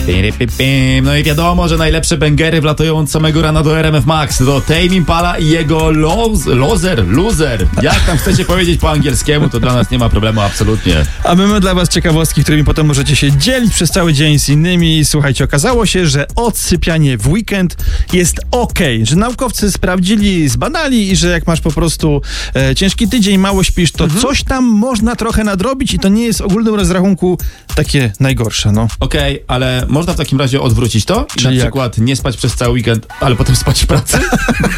No i wiadomo, że najlepsze bęgery wlatują od samego rana do RMF Max. To Tame Impala i jego loser. Jak tam chcecie powiedzieć po angielskiemu, to dla nas nie ma problemu absolutnie. A my mamy dla was ciekawostki, którymi potem możecie się dzielić przez cały dzień z innymi. Słuchajcie, okazało się, że odsypianie w weekend jest okej, że naukowcy sprawdzili, zbadali i że jak masz po prostu ciężki tydzień, mało śpisz, to coś tam można trochę nadrobić i to nie jest w ogólnym rozrachunku takie najgorsze, no. Okej, ale można w takim razie odwrócić to? I Czyli na przykład nie spać przez cały weekend, ale potem spać w pracy?